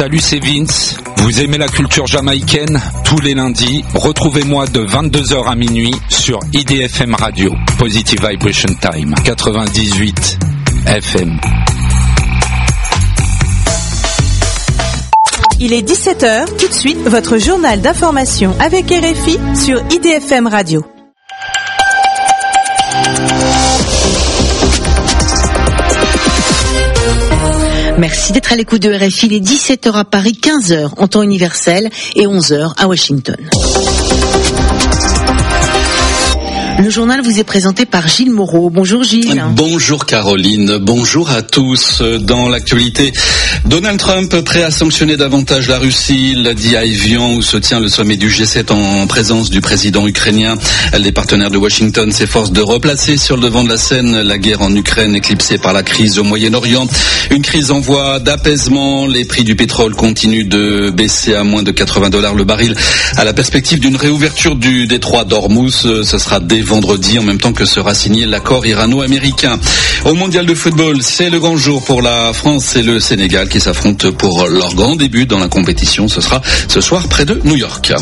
Salut, c'est Vince. Vous aimez la culture jamaïcaine? Tous les lundis, retrouvez-moi de 22h à minuit sur IDFM Radio. Positive Vibration Time, 98 FM. Il est 17h, tout de suite, votre journal d'information avec RFI sur IDFM Radio. Merci d'être à l'écoute de RFI. Il est 17h à Paris, 15h en temps universel et 11h à Washington. Le journal vous est présenté par Gilles Moreau. Bonjour Gilles. Bonjour Caroline, bonjour à tous. Dans l'actualité, Donald Trump prêt à sanctionner davantage la Russie, l'a dit à Évian où se tient le sommet du G7 en présence du président ukrainien. Les partenaires de Washington s'efforcent de replacer sur le devant de la scène la guerre en Ukraine éclipsée par la crise au Moyen-Orient. Une crise en voie d'apaisement, les prix du pétrole continuent de baisser à moins de $80 le baril à la perspective d'une réouverture du détroit d'Ormuz. Ce sera dès vendredi, en même temps que sera signé l'accord irano-américain. Au mondial de football, c'est le grand jour pour la France et le Sénégal qui s'affrontent pour leur grand début dans la compétition. Ce sera ce soir près de New York.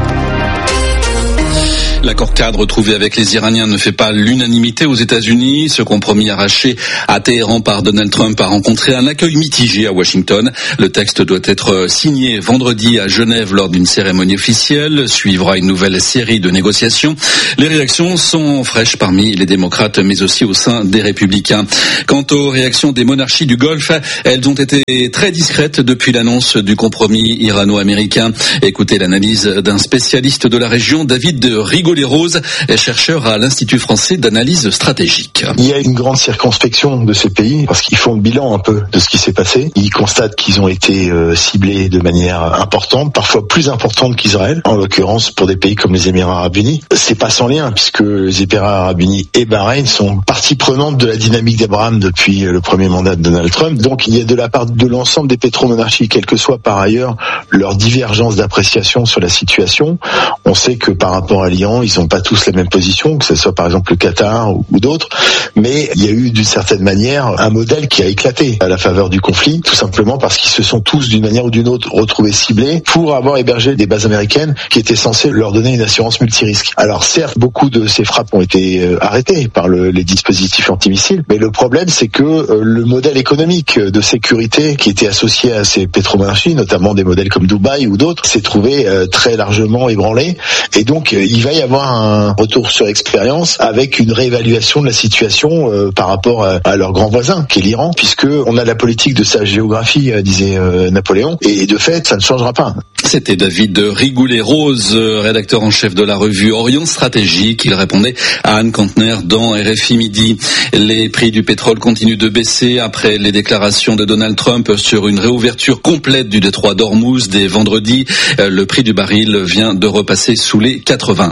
L'accord cadre trouvé avec les Iraniens ne fait pas l'unanimité aux États-Unis. Ce compromis arraché à Téhéran par Donald Trump a rencontré un accueil mitigé à Washington. Le texte doit être signé vendredi à Genève lors d'une cérémonie officielle. Suivra une nouvelle série de négociations. Les réactions sont fraîches parmi les démocrates, mais aussi au sein des républicains. Quant aux réactions des monarchies du Golfe, elles ont été très discrètes depuis l'annonce du compromis irano-américain. Écoutez l'analyse d'un spécialiste de la région, David Rigollet-Rose, chercheur à l'Institut français d'analyse stratégique. Il y a une grande circonspection de ces pays parce qu'ils font le bilan un peu de ce qui s'est passé. Ils constatent qu'ils ont été ciblés de manière importante, parfois plus importante qu'Israël, en l'occurrence pour des pays comme les Émirats Arabes Unis. C'est pas sans lien puisque les Émirats Arabes Unis et Bahreïn sont partie prenante de la dynamique d'Abraham depuis le premier mandat de Donald Trump. Donc il y a de la part de l'ensemble des pétromonarchies, quelle que soit par ailleurs leur divergence d'appréciation sur la situation. On sait que par rapport à l'Iran, ils n'ont pas tous la même position, que ce soit par exemple le Qatar ou d'autres, mais il y a eu d'une certaine manière un modèle qui a éclaté à la faveur du conflit, tout simplement parce qu'ils se sont tous d'une manière ou d'une autre retrouvés ciblés pour avoir hébergé des bases américaines qui étaient censées leur donner une assurance multirisque. Alors certes, beaucoup de ces frappes ont été arrêtées par les dispositifs antimissiles, mais le problème c'est que le modèle économique de sécurité qui était associé à ces pétromonarchies, notamment des modèles comme Dubaï ou d'autres, s'est trouvé très largement ébranlé, et donc il va y avoir un retour sur expérience avec une réévaluation de la situation par rapport à leur grand voisin qui est l'Iran, puisque on a la politique de sa géographie, disait Napoléon, et de fait ça ne changera pas. C'était David Rigollet-Rose, rédacteur en chef de la revue Orient Stratégique. Il répondait à Anne Kantner dans RFI Midi. Les prix du pétrole continuent de baisser après les déclarations de Donald Trump sur une réouverture complète du détroit d'Ormuz dès vendredi. Le prix du baril vient de repasser sous les $80.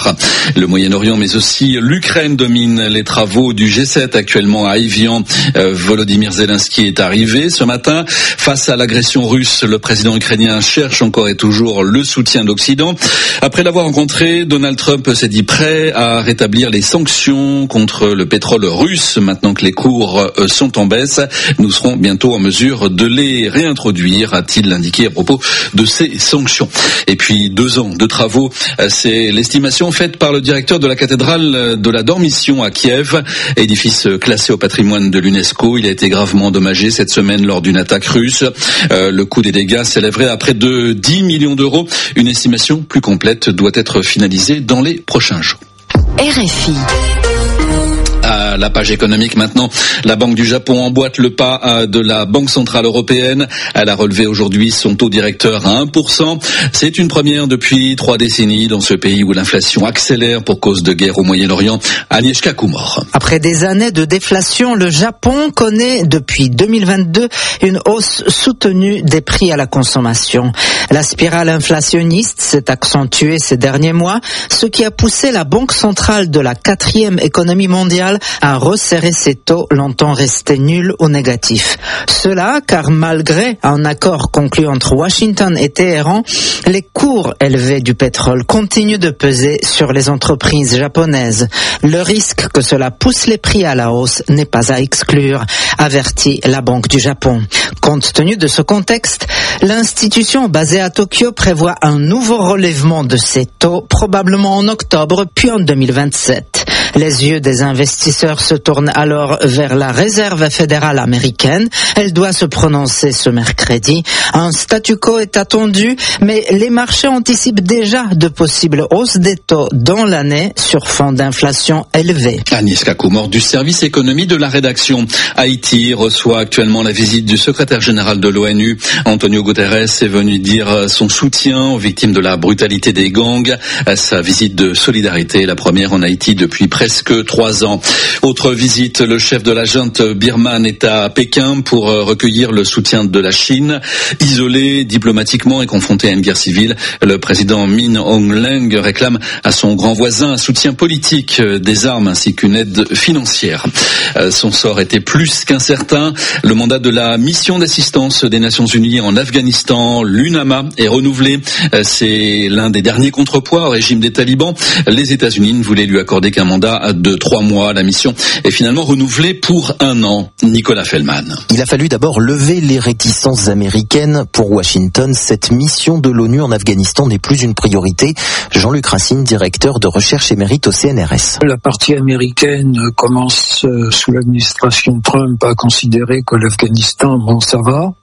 Le Moyen-Orient, mais aussi l'Ukraine domine les travaux du G7 actuellement à Évian. Volodymyr Zelensky est arrivé ce matin. Face à l'agression russe, le président ukrainien cherche encore et toujours le soutien d'Occident. Après l'avoir rencontré, Donald Trump s'est dit prêt à rétablir les sanctions contre le pétrole russe. Maintenant que les cours sont en baisse, nous serons bientôt en mesure de les réintroduire, a-t-il indiqué à propos de ces sanctions. Et puis 2 ans de travaux, c'est l'estimation faite par le directeur de la cathédrale de la Dormition à Kiev, édifice classé au patrimoine de l'UNESCO. Il a été gravement endommagé cette semaine lors d'une attaque russe. Le coût des dégâts s'élèverait à près de 10 millions d'euros. Une estimation plus complète doit être finalisée dans les prochains jours. RFI. À la page économique maintenant, la Banque du Japon emboîte le pas de la Banque Centrale Européenne. Elle a relevé aujourd'hui son taux directeur à 1%. C'est une première depuis 3 décennies dans ce pays où l'inflation accélère pour cause de guerre au Moyen-Orient. Agnieszka Kumor. Après des années de déflation, le Japon connaît depuis 2022 une hausse soutenue des prix à la consommation. La spirale inflationniste s'est accentuée ces derniers mois, ce qui a poussé la Banque centrale de la 4e économie mondiale internationale a resserré ses taux longtemps restés nuls ou négatifs. Cela car malgré un accord conclu entre Washington et Téhéran, les cours élevés du pétrole continuent de peser sur les entreprises japonaises. Le risque que cela pousse les prix à la hausse n'est pas à exclure, avertit la Banque du Japon. Compte tenu de ce contexte, l'institution basée à Tokyo prévoit un nouveau relèvement de ses taux, probablement en octobre puis en 2027. Les yeux des investisseurs se tournent alors vers la Réserve fédérale américaine. Elle doit se prononcer ce mercredi. Un statu quo est attendu, mais les marchés anticipent déjà de possibles hausses des taux dans l'année sur fond d'inflation élevée. Agnès Kakoumor du service économie de la rédaction. Haïti reçoit actuellement la visite du secrétaire général de l'ONU. Antonio Guterres est venu dire son soutien aux victimes de la brutalité des gangs. Sa visite de solidarité, la première en Haïti depuis presque 3 ans. Autre visite, le chef de la junte birmane est à Pékin pour recueillir le soutien de la Chine. Isolé diplomatiquement et confronté à une guerre civile, le président Min Aung-Hlaing réclame à son grand voisin un soutien politique, des armes ainsi qu'une aide financière. Son sort était plus qu'incertain. Le mandat de la mission d'assistance des Nations Unies en Afghanistan, l'UNAMA, est renouvelé. C'est l'un des derniers contrepoids au régime des talibans. Les États-Unis ne voulaient lui accorder qu'un mandat de 3 mois. La mission est finalement renouvelée pour 1 an. Nicolas Fellman. Il a fallu d'abord lever les réticences américaines. Pour Washington, cette mission de l'ONU en Afghanistan n'est plus une priorité. Jean-Luc Racine, directeur de recherche émérite au CNRS. La partie américaine commence sous l'administration Trump à considérer que l'Afghanistan, bon, ça va.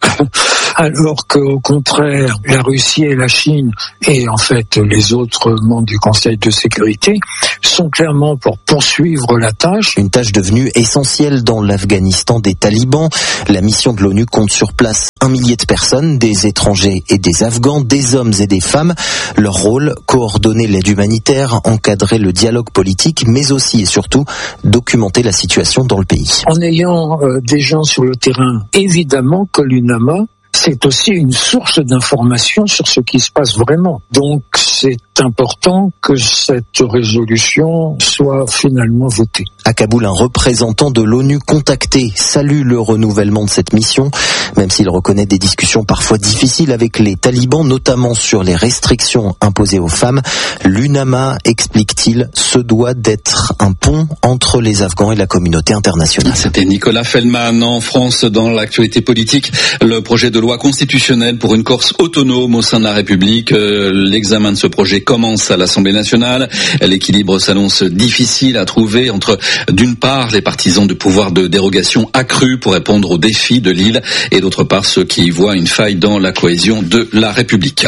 Alors qu'au contraire, la Russie et la Chine, et en fait les autres membres du Conseil de sécurité, sont clairement pour poursuivre la tâche. Une tâche devenue essentielle dans l'Afghanistan des talibans. La mission de l'ONU compte sur place 1 millier de personnes, des étrangers et des Afghans, des hommes et des femmes. Leur rôle, coordonner l'aide humanitaire, encadrer le dialogue politique, mais aussi et surtout documenter la situation dans le pays. En ayant des gens sur le terrain, évidemment que l'UNAMA, c'est aussi une source d'information sur ce qui se passe vraiment. Donc c'est important que cette résolution soit finalement votée. À Kaboul, un représentant de l'ONU contacté salue le renouvellement de cette mission, même s'il reconnaît des discussions parfois difficiles avec les talibans, notamment sur les restrictions imposées aux femmes. L'UNAMA, explique-t-il, se doit d'être un pont entre les Afghans et la communauté internationale. C'était Nicolas Fellman. En France, dans l'actualité politique, le projet de loi constitutionnelle pour une Corse autonome au sein de la République. L'examen de ce projet commence à l'Assemblée nationale. L'équilibre s'annonce difficile à trouver entre, d'une part, les partisans de pouvoir de dérogation accru pour répondre aux défis de l'île et d'autre part, ceux qui y voient une faille dans la cohésion de la République.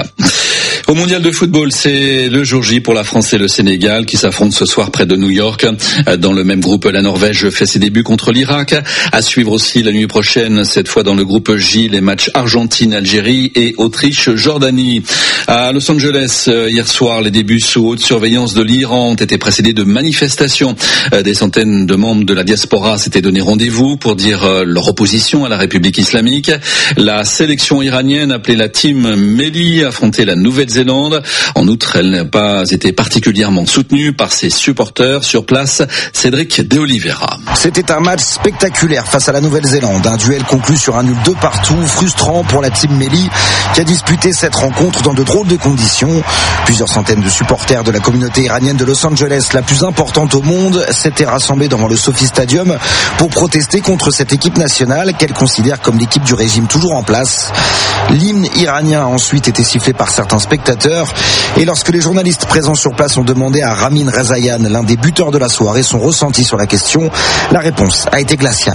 Au mondial de football, c'est le jour J pour la France et le Sénégal qui s'affrontent ce soir près de New York. Dans le même groupe, la Norvège fait ses débuts contre l'Irak. À suivre aussi la nuit prochaine, cette fois dans le groupe J, les matchs Argentine-Algérie et Autriche-Jordanie. À Los Angeles, hier soir, les débuts sous haute surveillance de l'Iran ont été précédés de manifestations. Des centaines de membres de la diaspora s'étaient donné rendez-vous pour dire leur opposition à la République islamique. La sélection iranienne, appelée la Team Melli, a affronté la Nouvelle-Zélande. En outre, elle n'a pas été particulièrement soutenue par ses supporters sur place. Cédric De Oliveira. C'était un match spectaculaire face à la Nouvelle-Zélande. Un duel conclu sur un nul 2 partout, frustrant pour la Team Melli qui a disputé cette rencontre dans de drôles de conditions. Plusieurs centaines de supporters de la communauté iranienne de Los Angeles, la plus importante au monde, s'étaient rassemblés devant le Sophie Stadium pour protester contre cette équipe nationale qu'elle considère comme l'équipe du régime toujours en place. L'hymne iranien a ensuite été sifflé par certains spectateurs et lorsque les journalistes présents sur place ont demandé à Ramin Rezaïan, l'un des buteurs de la soirée, son ressenti sur la question, la réponse a été glaciale.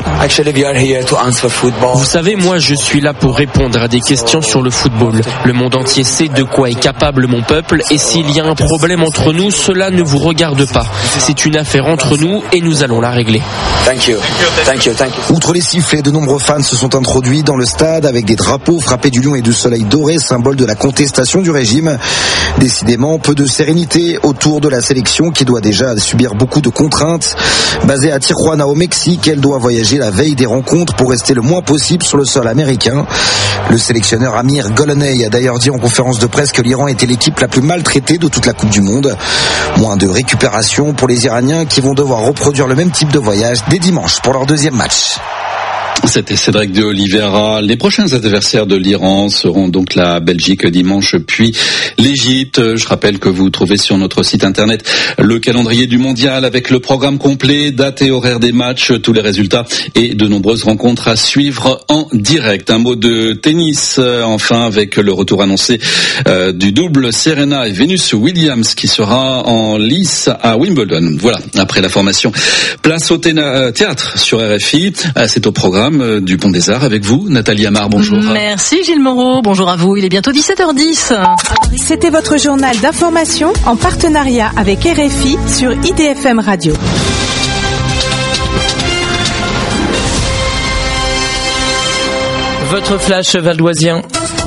Vous savez, moi je suis là pour répondre à des questions sur le football. Le monde entier sait de quoi est capable mon peuple et s'il y a un problème entre nous, cela ne vous regarde pas. C'est une affaire entre nous et nous allons la régler. Outre les sifflets, de nombreux fans se sont introduits dans le stade avec des drapeaux frappés du du lion et du soleil doré, symbole de la contestation du régime. Décidément, peu de sérénité autour de la sélection qui doit déjà subir beaucoup de contraintes. Basée à Tijuana au Mexique, elle doit voyager la veille des rencontres pour rester le moins possible sur le sol américain. Le sélectionneur Amir Golonay a d'ailleurs dit en conférence de presse que l'Iran était l'équipe la plus maltraitée de toute la Coupe du Monde. Moins de récupération pour les Iraniens qui vont devoir reproduire le même type de voyage dès dimanche pour leur deuxième match. C'était Cédric de Oliveira. Les prochains adversaires de l'Iran seront donc la Belgique dimanche, puis l'Égypte. Je rappelle que vous trouvez sur notre site internet le calendrier du mondial avec le programme complet, date et horaire des matchs, tous les résultats et de nombreuses rencontres à suivre en direct. Un mot de tennis, enfin, avec le retour annoncé du double Serena et Venus Williams qui sera en lice à Wimbledon. Voilà, après la formation, place au théâtre sur RFI. C'est au programme du Pont des Arts avec vous, Nathalie Amar, bonjour. Merci Gilles Moreau, bonjour à vous, il est bientôt 17h10. C'était votre journal d'information en partenariat avec RFI sur IDFM Radio. Votre flash valdoisien.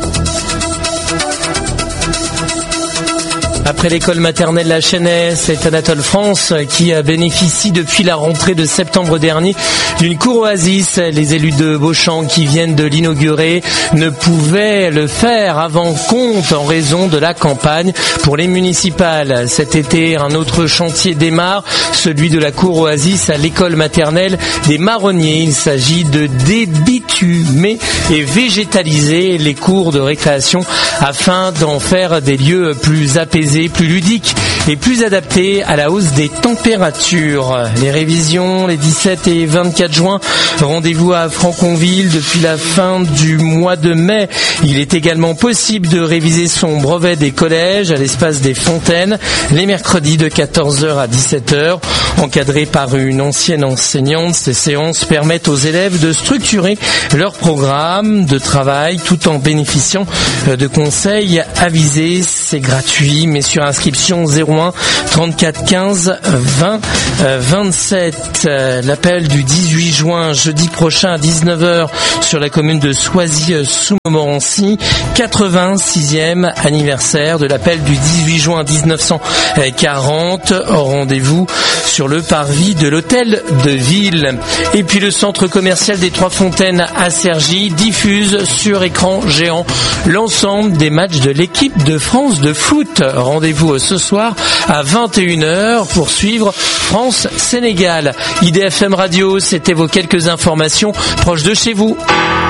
Après l'école maternelle La Chênaie, c'est Anatole France qui bénéficie depuis la rentrée de septembre dernier d'une cour oasis. Les élus de Beauchamp qui viennent de l'inaugurer ne pouvaient le faire avant compte en raison de la campagne pour les municipales. Cet été, un autre chantier démarre, celui de la cour oasis à l'école maternelle des Marronniers. Il s'agit de débitumer et végétaliser les cours de récréation afin d'en faire des lieux plus apaisés, plus ludiques et plus adaptés à la hausse des températures. Les révisions les 17 et 24 juin, rendez-vous à Franconville depuis la fin du mois de mai. Il est également possible de réviser son brevet des collèges à l'espace des Fontaines les mercredis de 14h à 17h. Encadré par une ancienne enseignante, ces séances permettent aux élèves de structurer leur programme de travail tout en bénéficiant de conseils avisés. C'est gratuit, mais sur inscription 01 34 15 20 27. L'appel du 18 juin, jeudi prochain à 19h sur la commune de Soisy-sous-Montmorency, 86e anniversaire de l'appel du 18 juin 1940. Rendez-vous sur le parvis de l'hôtel de ville. Et puis le centre commercial des Trois Fontaines à Cergy diffuse sur écran géant l'ensemble des matchs de l'équipe de France de foot. Rendez-vous ce soir à 21h pour suivre France-Sénégal. IDFM Radio, c'était vos quelques informations proches de chez vous.